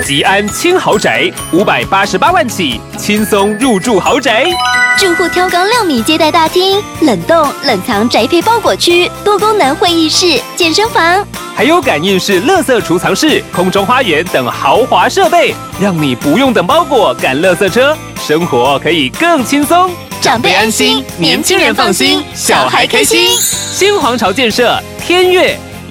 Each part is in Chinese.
吉安轻豪宅588万起，轻松入住豪宅。 住户挑高6米接待大厅，冷冻冷藏宅配包裹区，多功能会议室、健身房， 还有感应式垃圾储藏室、空中花园等豪华设备，让你不用等包裹赶垃圾车，生活可以更轻松。 长辈安心，年轻人放心，小孩开心。 新皇朝建设天悦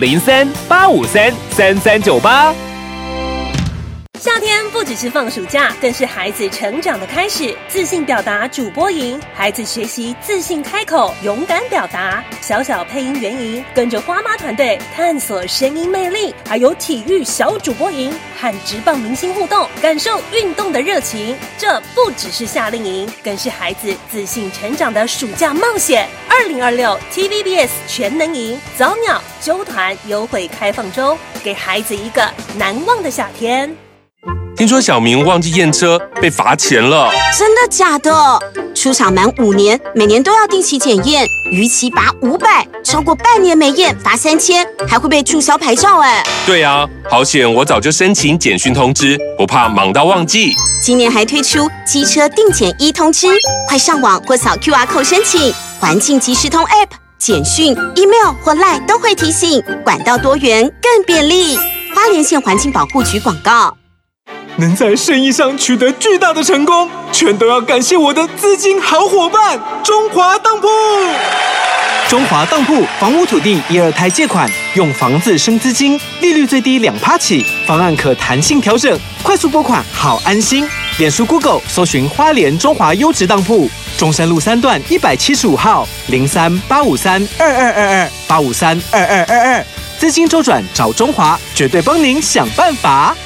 03-853-3398。 夏天不只是放暑假，更是孩子成长的开始。自信表达主播营，孩子学习自信开口，勇敢表达。小小配音员营，跟着花妈团队探索声音魅力，还有体育小主播营和职棒明星互动，感受运动的热情。这不只是夏令营，更是孩子自信成长的暑假冒险。2026 TVBS 全能营早鸟揪团优惠开放中，给孩子一个难忘的夏天。 听说小明忘记验车，被罚钱了。 真的假的？出厂满5年，每年都要定期检验，逾期罚500，超过半年没验罚3000，还会被注销牌照哎。 对啊，好险我早就申请简讯通知，不怕忙到忘记。 今年还推出机车定检1通知，快上网或扫 QR code 申请。环境即时通 App、简讯、email 或 LINE 都会提醒，管道多元更便利。花莲县环境保护局广告。 能在生意上取得巨大的成功，全都要感谢我的资金好伙伴中华当铺。中华当铺房屋土地1、2胎借款，用房子生资金，利率最低2%起，方案可弹性调整，快速拨款好安心。脸书 Google 搜寻花莲中华优质当铺，中山路3段175号03-853-2222 853-2222，资金周转找中华，绝对帮您想办法。